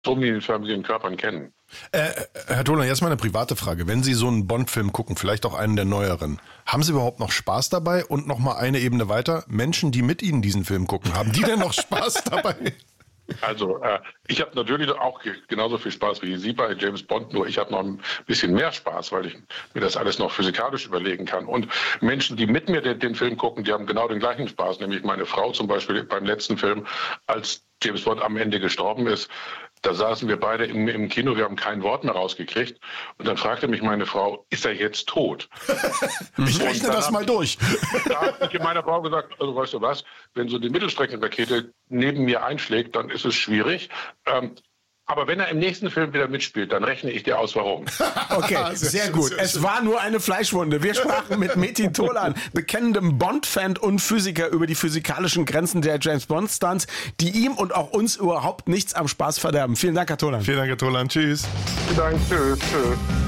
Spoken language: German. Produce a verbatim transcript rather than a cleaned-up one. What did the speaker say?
in den förmigen Körpern kennen. Äh, Herr Tholan, jetzt mal eine private Frage. Wenn Sie so einen Bond-Film gucken, vielleicht auch einen der neueren, haben Sie überhaupt noch Spaß dabei? Und noch mal eine Ebene weiter, Menschen, die mit Ihnen diesen Film gucken, haben die denn noch Spaß dabei? Also äh, ich habe natürlich auch genauso viel Spaß wie Sie bei James Bond, nur ich habe noch ein bisschen mehr Spaß, weil ich mir das alles noch physikalisch überlegen kann. Und Menschen, die mit mir den, den Film gucken, die haben genau den gleichen Spaß, nämlich meine Frau zum Beispiel beim letzten Film, als James Bond am Ende gestorben ist. Da saßen wir beide im, im Kino, wir haben kein Wort mehr rausgekriegt. Und dann fragte mich meine Frau, ist er jetzt tot? Ich rechne das mal durch. Da habe ich meiner Frau gesagt, also weißt du was, wenn so eine Mittelstreckenrakete neben mir einschlägt, dann ist es schwierig. Ähm, aber wenn er im nächsten Film wieder mitspielt, dann rechne ich dir aus, warum. Okay, sehr gut. Es war nur eine Fleischwunde. Wir sprachen mit Metin Tholan, bekennendem Bond-Fan und Physiker, über die physikalischen Grenzen der James-Bond-Stunts, die ihm und auch uns überhaupt nichts am Spaß verderben. Vielen Dank, Herr Tholan. Vielen Dank, Herr Tholan. Tschüss. Vielen Dank. Tschüss. Tschüss.